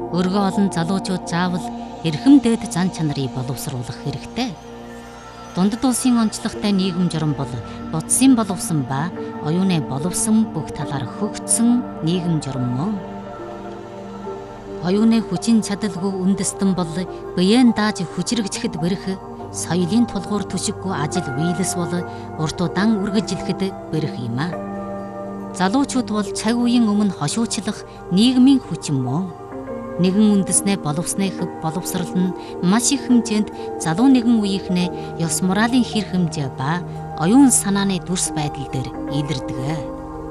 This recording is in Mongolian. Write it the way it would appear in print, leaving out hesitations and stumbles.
Өргөө олон залуучууд заавал эрхэм дээд зан чанарыг боловсруулах хэрэгтэй. Дундад улсын онцлогтой нийгэм журам бол бодсын боловсон ба оюуны боловсон бүх талаар хөгжсөн нийгэм журам мөн. Оюуны хүчин чадалгүй үндэстэн бол биеэн дааж хүчрэгчэхэд бэрх, соёлын тулгуур түшиггүй ажил биелэс бол урт удаан үргэлжлэхэд бэрх юм а. Залуучууд бол цаг үеийн өмнө хошуучлах нийгмийн хүчин мөн. Нэгэн үндэснээ боловсны хөв боловсрал нь маш их хэмжээнд залуу нэгэн үеийнхнээ ёс моралын хэр хэмжээ ба оюун санааны дүрс байдал дээр илэрдэг.